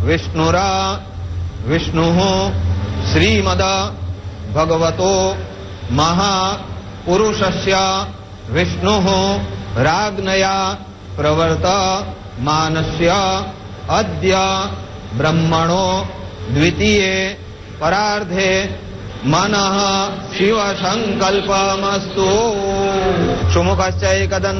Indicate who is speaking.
Speaker 1: विष्णुः श्रीमद भगवतो महापुरुषस्य विष्णुः राज्ञया प्रवर्तमानस्य अद्य ब्रह्मणो द्वितीये परार्धे मनः शिव संकल्पमस्तु। सुमुखश्चैकदन्तः